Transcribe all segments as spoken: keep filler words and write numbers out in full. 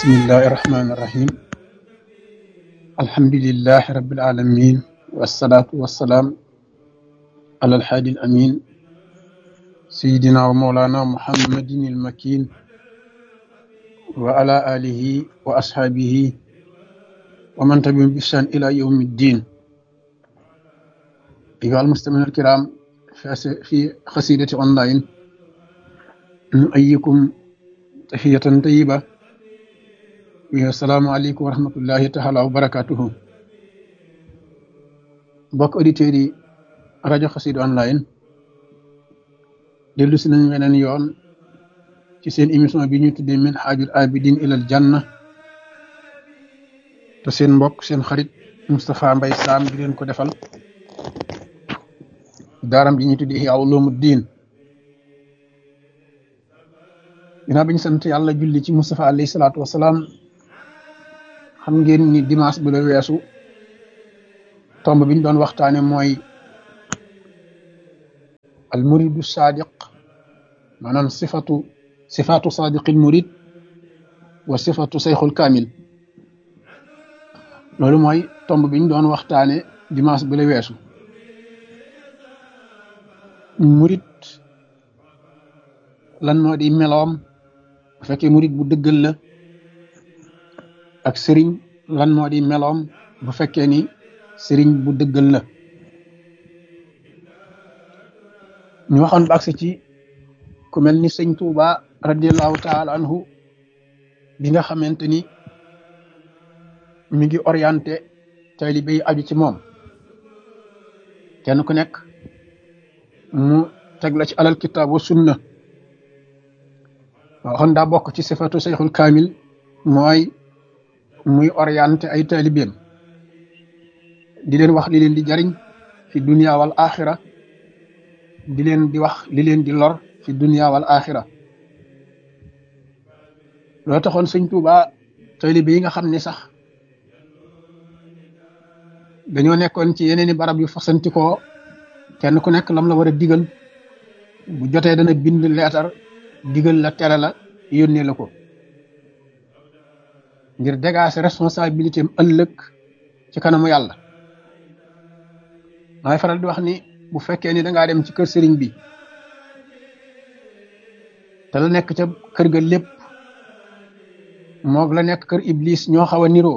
bismillahi irrahmani irrahim alhamdulilahi rabbil alamin wassalatu wassalaam ala alhaadi al amin sayidina wa mawlana muhammadin il makin wa ala alihi wa ashaabihi wa man tabi'ahum bi ihsaan ila yawmi ddin. ayyuha almustami'uuna alkiram fi xasidati online nu'ayyikum tahiyatan tayyiba wa assalaamu aleykum wa rahmatullahi taala wa barakatuhu. mbokk auditeurs yi rajo Xassida online dellu si nañ weneen yoon ci seen émission bi ñu tuddee Minhajul Abidin ilal Janna te seen mbokk seen xarit Moustapha Mbaye Sam di leen ko defal daaram ji ñu tuddee Ihya Ulumuddin. ginnaaw bi ñu sant yàlla julli ci Moustapha alayhi salaatu wasalaam, xam ngeen ni dimanche bi la weesu tomb bi ñu doon waxtaane mooy al muridu sadiq, maanaam sifatu sifatu sadiqil murid wa sifatu sayxul kaamil. loolu mooy tomb bi ñu doon waxtaane dimanche bi la weesu. murid lan moo di meloom bu fekkee murid bu dëggal la, ak sëriñ lan moo di meloom bu fekkee ni sëriñ bu dëggal la. ñu waxoon ba agsi ci ku mel ni sëñ Tuuba radiallahu taala anhu bi nga xamante ni mi ngi orienté taalibe yi aju ci moom, kenn ku nekk mu teg la ci alal kitaab wa sunna. waxoon daa bokk ci sifatu sayxul kaamil mooy muy orienté ay taalibeem di leen wax li leen di jariñ fi dunia wal axira, di leen di wax li leen di lor fi dunia wal axira. loo taxoon sëñ Tuuba taalibe yi nga xam ne sax dañoo nekkoon ci yeneeni barab yu fasantikoo, kenn ku nekk lam la war a digal bu jotee dana bind leetar digal la tere la yónnee la ko, ngir dégager responsabilité am ëllëg ci kanamu yàlla. maay faral di wax ni bu fekkee ni dangaa dem ci kër sëriñ bi te la nekk ca kër ga lépp moog la nekk kër iblis ñoo xaw a niroo,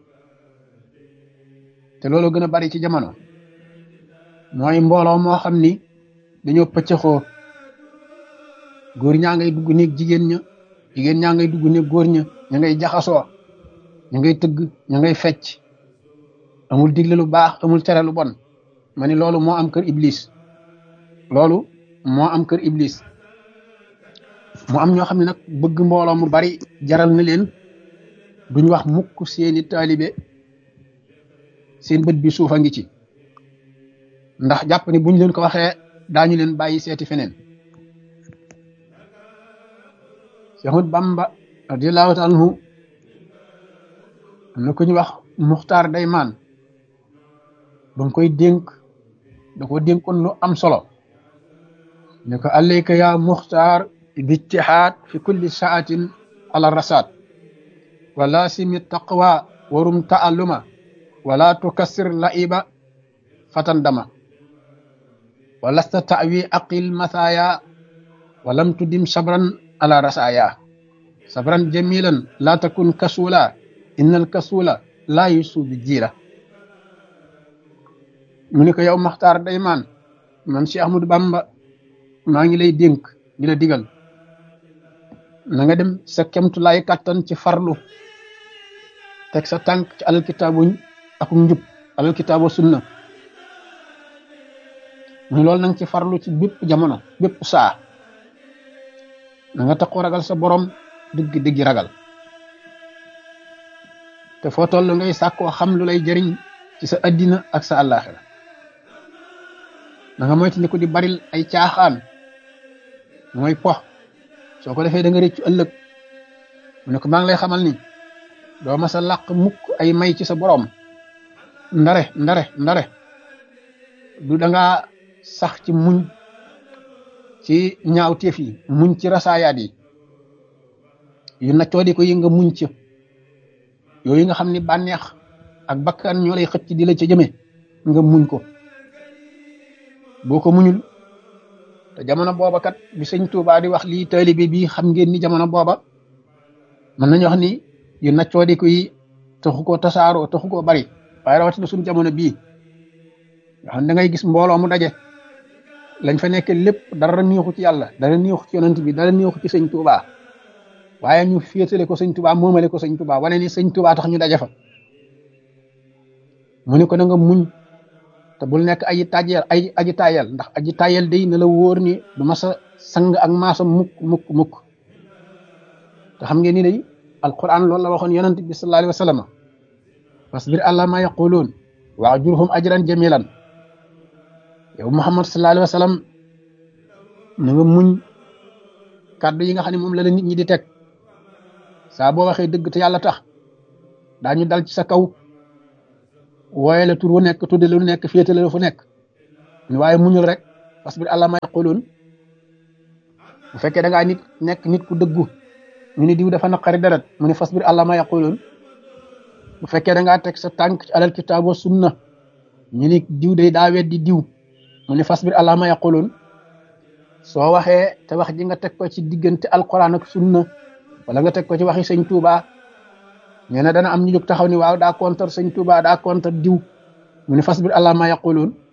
te loolu gën a bari ci jamono. mooy mbooloo moo xam ni dañoo pëccëxoo, góor ñaa ngay dugg néeg jigéen ña, jigéen ñaa ngay dugg néeg góor ña, ña ngay jaxasoo, ña ngay tëgg, ña ngay fecc, amul digle lu baax, amul tere lu bon. ma ni loolu moo am kër iblis, loolu moo am kër iblis. mu am ñoo xam ne nag bëgg mbooloo mu bari jaral na leen duñ wax mukk seeni taalibe seen bët bi suufa ngi ci, ndax jàpp ni buñ leen ko waxee daañu leen bàyyi seeti feneen. Seexul Bamba radiyallahu taala anhu am na ku ñu wax Muxtaar Daymaan, ba nga koy dénk da ko dénkoon lu am solo, ne ko alayka ya Muxtaar bijtihaad fi kulli saatin ala rasaat wa laasimi taqwa warum taalluma wala tukassir laiba fatan dama wa lasta tawi aqil mathaya wa lam tudim sabran ala rasaya sabran jamilan la takun kasula innal kasula la yusu bi jiira. mu ne ko yow Maxtaar Daymaan, man Cheikh Ahmadou Bamba maa ngi lay dénk di la digal na nga dem sa kemtulaay kàttan ci farlu, teg sa tànk ci alal kitaabu ak njub, alal kitaabu sunna. mu loolu na nga ci farlu ci bépp jamono, bépp saa. na nga taxoo ragal sa borom dëgg dëgg ragal, te foo toll ngay sàkkoo xam lu lay jëriñ ci sa addina ak sa àllaaxira. na nga moytu ni ko di baril ay caaxaan, mooy pox. soo ko defee da nga rëccu ëllëg. mu ne ko maa ngi lay xamal ni doo ma sa làq mukk ay may ci sa borom, ndare ndare ndare du dangaa sax ci muñ ci ñaawteef yi, muñ ci rasaayaat yi yu naccoo di ko yi nga muñ ci yooyu nga xam ni bànneex ak bakkan ñoo lay xëcc di la ca jëme nga muñ ko boo ko muñul te jamono booba kat bi sëñ Tuubaa di wax lii taalibe bi xam ngeen ni jamono booba mën nañu wax ni yu naccoo di ko yi taxu koo tasaaroo taxu koo bari waaye rawatina suñu jamono bii nga xam da ngay gis mbooloo mu daje lañ fa nekk lépp dara neexu ci yàlla dara neexu ci yonent bi dara neexu ci sëñ Tuubaa waaye ñu féetale ko sëñ Tuubaa moomale ko sëñ Tuubaa wane ni sëñ Tuubaa tax ñu daje fa mu ne ko na nga muñ te bul nekk aji tàyyel ay aji tàyyel ndax aji tàyyel day na la wóor ni du ma sa sang ak maasa mukk mukk mukk te xam ngeen ni day alquran loolu la waxoon yonent bi sallallahu alayhi wa sallam fasbir ala ma yaquluun wa ajurhum ajran jamilan yow Muhammad sallallahu alayhi wa sallam na nga muñ kàddu yi nga xam ne moom la la nit ñi di teg saa boo waxee dëgg te yàlla tax daañu dal ci sa kaw wooye la tur wu nekk tudde lu nekk féetale la fu nekk waaye muñul rek fasbir ala ma yaquluun bu fekkee da ngaa nit nekk nit ku dëggu ñu ni diw dafa naqari deret mu ne fasbir ala ma yaquluun bu fekkee da ngaa teg sa tànk ci alal kitaab wa sunna ñu ni diw day daa weddi diw mu ne fasbir ala ma yaquluun soo waxee te wax ji nga teg ko ci diggante alquran ak sunna wala nga teg ko ci waxi sëñ Tuubaa nee na dana am ñu jóg taxaw ni waaw daa kontar sëñ Tuubaa daa kontar diw mu ne fasbir ala ma yaquluun